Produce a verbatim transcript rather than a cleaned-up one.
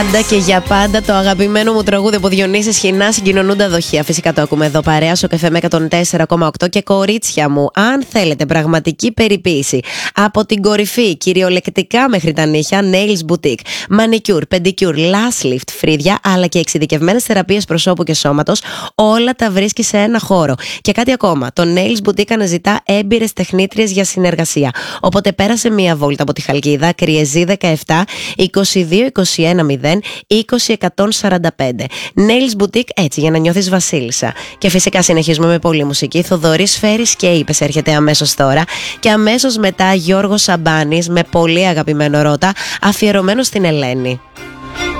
Πάντα και για πάντα το αγαπημένο μου τραγούδι από Διονύση Σχοινά, Συγκοινωνούντα δοχεία. Φυσικά το ακούμε εδώ παρέα στο Καφέ με εκατόν τέσσερα κόμμα οκτώ. Και κορίτσια μου, αν θέλετε πραγματική περιποίηση από την κορυφή, κυριολεκτικά μέχρι τα νύχια, Nails Boutique, manicure, pedicure, lash lift, φρύδια, αλλά και εξειδικευμένες θεραπείες προσώπου και σώματος, όλα τα βρίσκει σε ένα χώρο. Και κάτι ακόμα, το Nails Boutique αναζητά έμπειρες τεχνίτριες για συνεργασία. Οπότε πέρασε μία βόλτα από τη Χαλκίδα, Κριεζή δεκαεπτά, είκοσι δύο είκοσι ένα μηδέν είκοσι εκατόν σαράντα πέντε. Nails Boutique, έτσι για να νιώθεις βασίλισσα. Και φυσικά συνεχίζουμε με πολλή μουσική. Θοδωρής Φέρης και Είπες έρχεται αμέσως τώρα. Και αμέσως μετά Γιώργος Σαμπάνης με πολύ αγαπημένο Ρώτα, αφιερωμένο στην Ελένη.